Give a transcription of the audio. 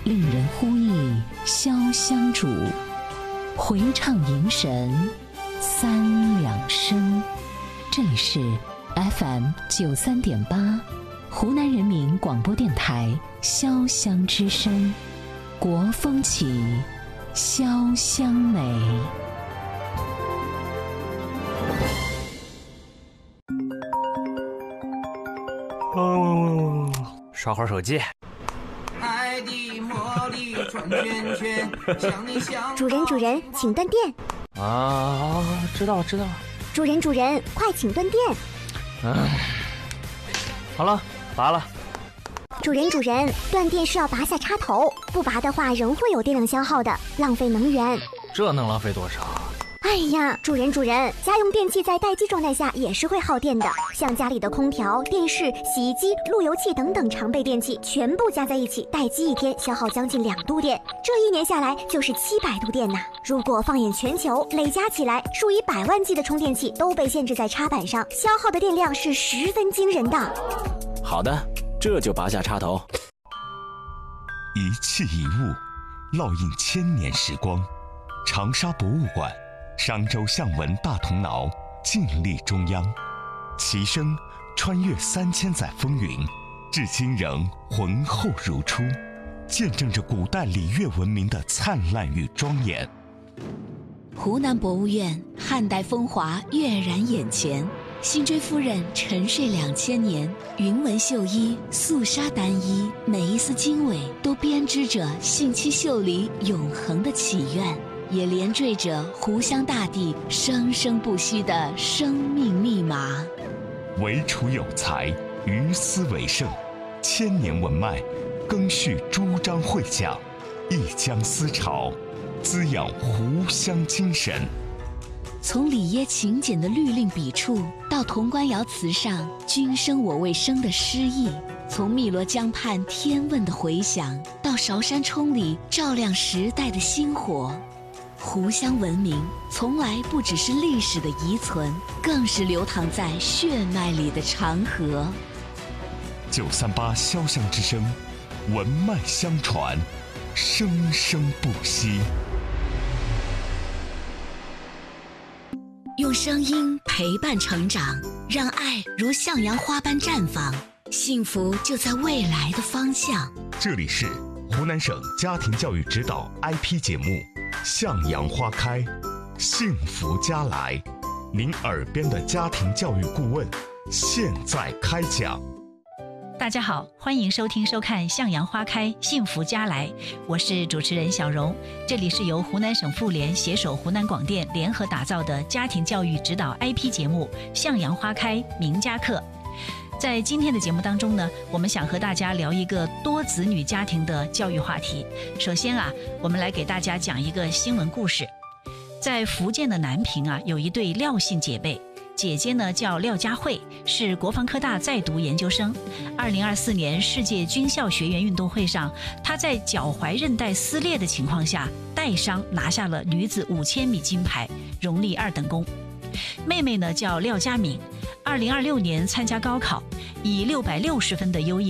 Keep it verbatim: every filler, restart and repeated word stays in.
令人呼忆潇湘主，回唱迎神三两声。这里是 F M 九三点八，湖南人民广播电台潇湘之声，国风起，潇湘美。 哦，刷会儿手机。 爱的魔力转圈圈，想你想主人主人，请断电。 啊，知道知道。 主人主人，快请断电。 嗯，好了，拔了。 主人主人，断电是要拔下插头，不拔的话仍会有电量消耗的，浪费能源。 这能浪费多少？ 哎呀，主人主人，家用电器在待机状态下也是会耗电的，像家里的空调、电视、洗衣机、路由器等等常备电器，全部加在一起，待机一天消耗将近两度电，这一年下来就是七百度电呐。如果放眼全球，累加起来，数以百万计的充电器都被限制在插板上，消耗的电量是十分惊人的。 好的，这就拔下插头。 一器一物，烙印千年时光。长沙博物馆，商周象纹大铜挠，静立中央，其声穿越三千载风云，至今仍浑厚如初，见证着古代礼乐文明的灿烂与庄严。 湖南博物院汉代风华跃然眼前，辛追夫人沉睡两千年，云纹绣衣，素纱单衣，每一丝经纬都编织着信七秀里永恒的祈愿，也连缀着湖湘大地生生不息的生命密码。 惟楚有才，于斯为盛，千年文脉，更续诸章会讲，一江思潮，滋养湖湘精神。 从里耶勤俭的律令笔触，到潼关窑瓷上君生我未生的诗意，从汨罗江畔天问的回响，到韶山冲里照亮时代的星火，湖湘文明从来不只是历史的遗存，更是流淌在血脉里的长河。 九三八潇湘之声，文脉相传，生生不息。 用声音陪伴成长，让爱如向阳花般绽放，幸福就在未来的方向。 这里是湖南省家庭教育指导 I P 节目《向阳花开，幸福家来》，您耳边的家庭教育顾问现在开讲。 大家好，欢迎收听收看《向阳花开，幸福家来》，我是主持人小荣。这里是由湖南省妇联携手湖南广电联合打造的家庭教育指导 I P 节目《向阳花开，名家课》。在今天的节目当中呢，我们想和大家聊一个多子女家庭的教育话题。首先啊，我们来给大家讲一个新闻故事。在福建的南平啊，有一对廖姓姐妹。姐姐呢叫廖佳慧，是国防科大在读研究生。二零二四年世界军校学员运动会上，她在脚踝韧带撕裂的情况下，带伤拿下了女子五千米金牌，荣立二等功。妹妹呢叫廖佳敏，二零二六年参加高考，以六百六十分的优异